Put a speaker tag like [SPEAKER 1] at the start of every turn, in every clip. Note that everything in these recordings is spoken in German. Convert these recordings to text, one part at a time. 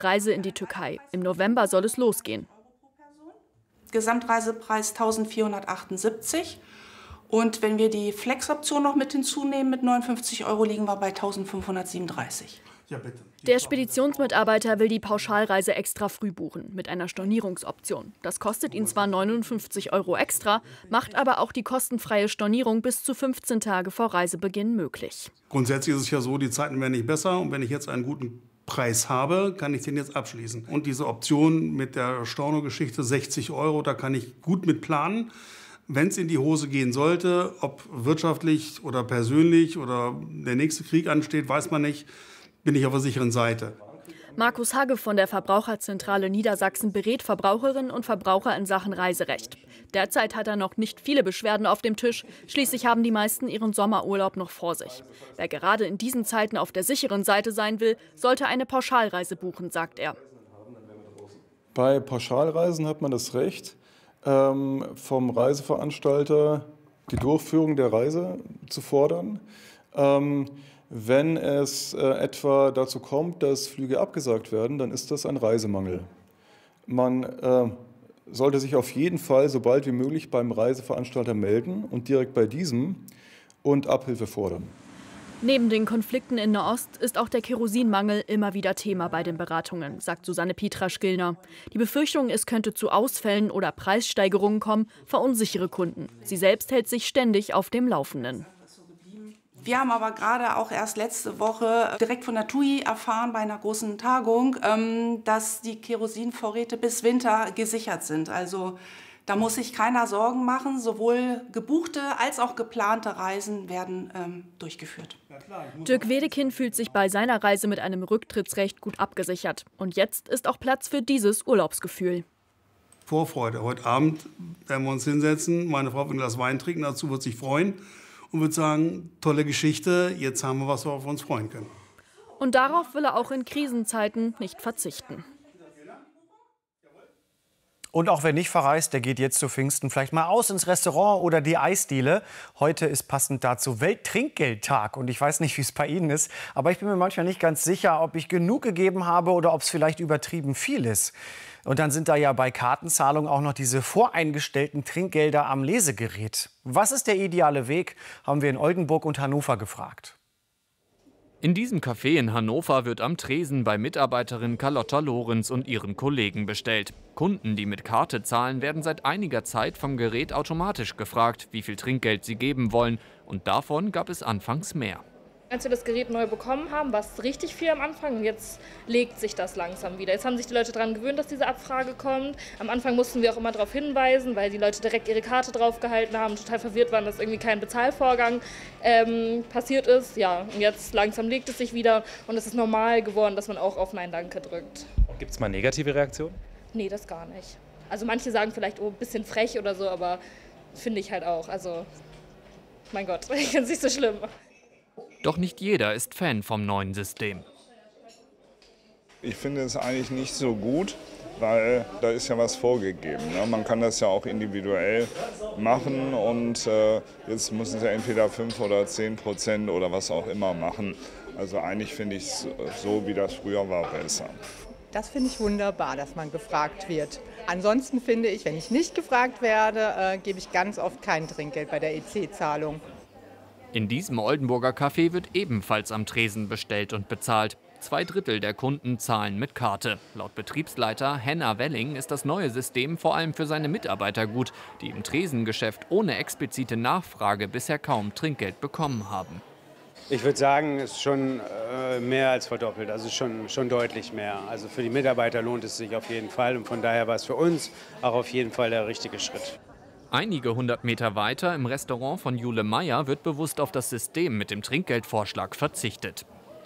[SPEAKER 1] Reise in die Türkei. Im November soll es losgehen.
[SPEAKER 2] Gesamtreisepreis 1.478. Und wenn wir die Flex-Option noch mit hinzunehmen, mit 59 €, liegen wir bei 1.537.
[SPEAKER 3] Ja, bitte.
[SPEAKER 1] Der Speditionsmitarbeiter will die Pauschalreise extra früh buchen, mit einer Stornierungsoption. Das kostet ihn zwar 59 € extra, macht aber auch die kostenfreie Stornierung bis zu 15 Tage vor Reisebeginn möglich.
[SPEAKER 3] Grundsätzlich ist es ja so, die Zeiten werden nicht besser. Und wenn ich jetzt einen guten Preis habe, kann ich den jetzt abschließen. Und diese Option mit der Storno-Geschichte 60 €, da kann ich gut mit planen. Wenn es in die Hose gehen sollte, ob wirtschaftlich oder persönlich oder der nächste Krieg ansteht, weiß man nicht, bin ich auf der sicheren Seite.
[SPEAKER 1] Markus Hagge von der Verbraucherzentrale Niedersachsen berät Verbraucherinnen und Verbraucher in Sachen Reiserecht. Derzeit hat er noch nicht viele Beschwerden auf dem Tisch. Schließlich haben die meisten ihren Sommerurlaub noch vor sich. Wer gerade in diesen Zeiten auf der sicheren Seite sein will, sollte eine Pauschalreise buchen, sagt er.
[SPEAKER 4] Bei Pauschalreisen hat man das Recht, vom Reiseveranstalter die Durchführung der Reise zu fordern. Wenn es etwa dazu kommt, dass Flüge abgesagt werden, dann ist das ein Reisemangel. Man sollte sich auf jeden Fall so bald wie möglich beim Reiseveranstalter melden und direkt bei diesem und Abhilfe fordern.
[SPEAKER 1] Neben den Konflikten in Nahost ist auch der Kerosinmangel immer wieder Thema bei den Beratungen, sagt Susanne Pietrasch-Gillner. Die Befürchtung, es könnte zu Ausfällen oder Preissteigerungen kommen, verunsichere Kunden. Sie selbst hält sich ständig auf dem Laufenden.
[SPEAKER 2] Wir haben aber gerade auch erst letzte Woche direkt von der TUI erfahren bei einer großen Tagung, dass die Kerosinvorräte bis Winter gesichert sind. Also da muss sich keiner Sorgen machen. Sowohl gebuchte als auch geplante Reisen werden durchgeführt.
[SPEAKER 1] Dirk Wedekind fühlt sich bei seiner Reise mit einem Rücktrittsrecht gut abgesichert. Und jetzt ist auch Platz für dieses Urlaubsgefühl.
[SPEAKER 3] Vorfreude. Heute Abend werden wir uns hinsetzen. Meine Frau wird ein Glas Wein trinken, dazu wird sich freuen. Und würde sagen, tolle Geschichte, jetzt haben wir was, worauf wir uns freuen können.
[SPEAKER 1] Und darauf will er auch in Krisenzeiten nicht verzichten.
[SPEAKER 5] Und auch wer nicht verreist, der geht jetzt zu Pfingsten vielleicht mal aus ins Restaurant oder die Eisdiele. Heute ist passend dazu Welttrinkgeldtag. Und ich weiß nicht, wie es bei Ihnen ist, aber ich bin mir manchmal nicht ganz sicher, ob ich genug gegeben habe oder ob es vielleicht übertrieben viel ist. Und dann sind da ja bei Kartenzahlung auch noch diese voreingestellten Trinkgelder am Lesegerät. Was ist der ideale Weg, haben wir in Oldenburg und Hannover gefragt.
[SPEAKER 6] In diesem Café in Hannover wird am Tresen bei Mitarbeiterin Carlotta Lorenz und ihren Kollegen bestellt. Kunden, die mit Karte zahlen, werden seit einiger Zeit vom Gerät automatisch gefragt, wie viel Trinkgeld sie geben wollen. Und davon gab es anfangs mehr.
[SPEAKER 7] Als wir das Gerät neu bekommen haben, war es richtig viel am Anfang und jetzt legt sich das langsam wieder. Jetzt haben sich die Leute daran gewöhnt, dass diese Abfrage kommt. Am Anfang mussten wir auch immer darauf hinweisen, weil die Leute direkt ihre Karte draufgehalten haben, total verwirrt waren, dass irgendwie kein Bezahlvorgang passiert ist. Ja, und jetzt langsam legt es sich wieder und es ist normal geworden, dass man auch auf Nein, Danke drückt.
[SPEAKER 8] Gibt es mal negative Reaktionen?
[SPEAKER 7] Nee, das gar nicht. Also manche sagen vielleicht, oh, ein bisschen frech oder so, aber finde ich halt auch. Also, mein Gott, ich finde es nicht so schlimm.
[SPEAKER 6] Doch nicht jeder ist Fan vom neuen System.
[SPEAKER 9] Ich finde es eigentlich nicht so gut, weil da ist ja was vorgegeben. Ne? Man kann das ja auch individuell machen und jetzt müssen sie entweder 5 oder 10% oder was auch immer machen. Also eigentlich finde ich es so, wie das früher war, besser.
[SPEAKER 10] Das finde ich wunderbar, dass man gefragt wird. Ansonsten finde ich, wenn ich nicht gefragt werde, gebe ich ganz oft kein Trinkgeld bei der EC-Zahlung.
[SPEAKER 6] In diesem Oldenburger Café wird ebenfalls am Tresen bestellt und bezahlt. 2/3 der Kunden zahlen mit Karte. Laut Betriebsleiter Henna Welling ist das neue System vor allem für seine Mitarbeiter gut, die im Tresengeschäft ohne explizite Nachfrage bisher kaum Trinkgeld bekommen haben.
[SPEAKER 11] Ich würde sagen, es ist schon mehr als verdoppelt, also schon deutlich mehr. Also für die Mitarbeiter lohnt es sich auf jeden Fall und von daher war es für uns auch auf jeden Fall der richtige Schritt.
[SPEAKER 6] Einige 100 Meter weiter im Restaurant von Jule Meyer wird bewusst auf das System mit dem Trinkgeldvorschlag verzichtet.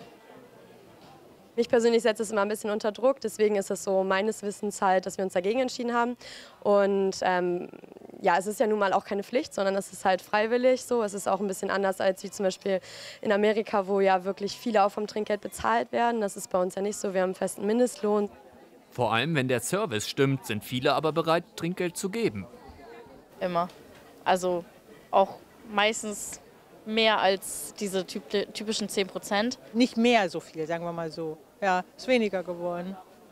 [SPEAKER 12] Mich persönlich setzt es immer ein bisschen unter Druck, deswegen ist es so meines Wissens halt, dass wir uns dagegen entschieden haben. Und ja, es ist ja nun mal auch keine Pflicht, sondern es ist halt freiwillig so. Es ist auch ein bisschen anders als wie zum Beispiel in Amerika, wo ja wirklich viele auch vom Trinkgeld bezahlt werden. Das ist bei uns ja nicht so, wir haben einen festen Mindestlohn.
[SPEAKER 6] Vor allem, wenn der Service stimmt, sind viele aber bereit, Trinkgeld zu geben.
[SPEAKER 13] Immer. Also auch meistens mehr als diese typischen 10%.
[SPEAKER 10] Nicht mehr so viel, sagen wir mal so. Ja, ist weniger geworden.